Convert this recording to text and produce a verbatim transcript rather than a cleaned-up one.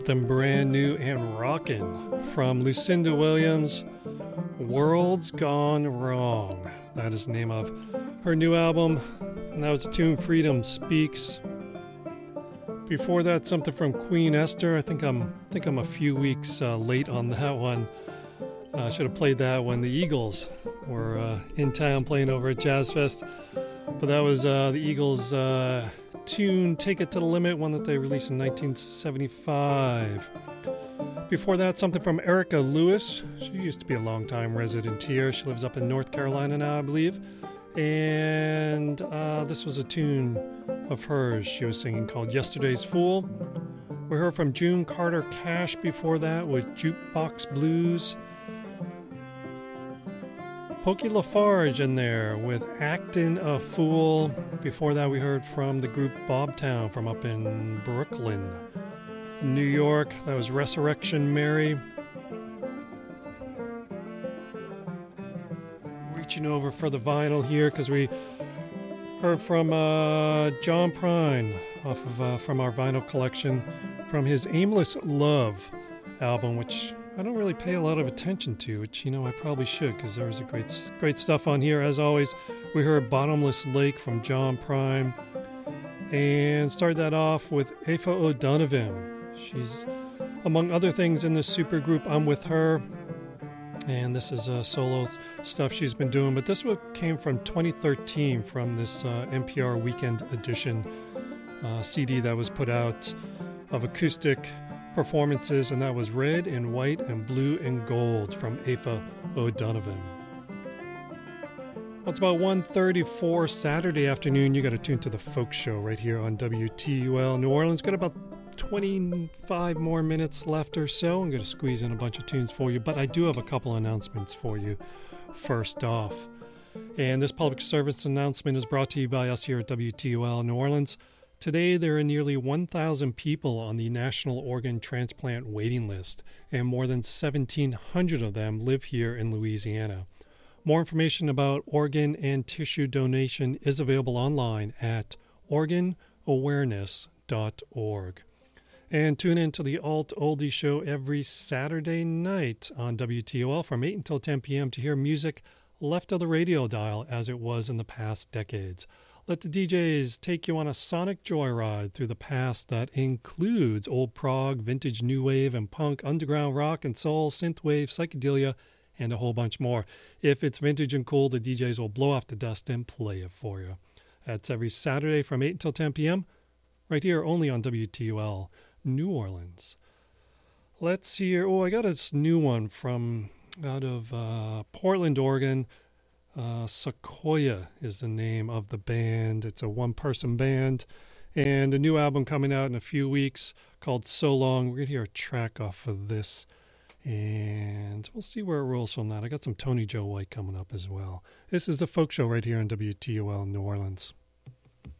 Them brand new and rockin' from Lucinda Williams, World's Gone Wrong. That is the name of her new album, and that was the tune Freedom Speaks. Before that, something from Queen Esther. I think I'm I think I'm a few weeks uh, late on that one. I uh, should have played that when the Eagles were uh, in town playing over at Jazz Fest. But that was uh, the Eagles' uh, tune Take It to the Limit, one that they released in nineteen seventy-five. Before that, something from Erica Lewis. She used to be a longtime resident here. She lives up in North Carolina now, I believe. And uh, this was a tune of hers she was singing called Yesterday's Fool. We heard from June Carter Cash before that with Jukebox Blues. Pokey Lafarge in there with Actin' a Fool. Before that, we heard from the group Bobtown from up in Brooklyn, New York. That was Resurrection Mary. Reaching over for the vinyl here because we heard from uh, John Prine off of uh, from our vinyl collection from his Aimless Love album, which I don't really pay a lot of attention to, which, you know, I probably should because there was a great, great stuff on here. As always, we heard Bottomless Lake from John Prine and started that off with Aoife O'Donovan. She's, among other things, in this supergroup I'm With Her, and this is uh, solo stuff she's been doing. But this one came from twenty thirteen from this uh, N P R Weekend Edition uh, C D that was put out of acoustic performances, and that was Red and White and Blue and Gold from Aoife O'Donovan. Well, it's about one thirty-four Saturday afternoon. You got to tune to the Folk Show right here on W T U L New Orleans. Got about twenty-five more minutes left or so. I'm going to squeeze in a bunch of tunes for you, but I do have a couple announcements for you first off. And this public service announcement is brought to you by us here at W T U L New Orleans. Today, there are nearly one thousand people on the National Organ Transplant waiting list, and more than seventeen hundred of them live here in Louisiana. More information about organ and tissue donation is available online at organ awareness dot org. And tune in to the Alt Oldie Show every Saturday night on W T O L from eight until ten p.m. to hear music left of the radio dial as it was in the past decades. Let the D Js take you on a sonic joyride through the past that includes old prog, vintage new wave and punk, underground rock and soul, synthwave, psychedelia, and a whole bunch more. If it's vintage and cool, the D Js will blow off the dust and play it for you. That's every Saturday from eight until ten p.m. right here only on W T U L New Orleans. Let's see here. Oh, I got this new one from out of uh, Portland, Oregon. Uh, Sequoia is the name of the band. It's a one-person band, and a new album coming out in a few weeks called So Long. We're going to hear a track off of this, and we'll see where it rolls from that. I got some Tony Joe White coming up as well. This is the Folk Show right here on W T U L New Orleans.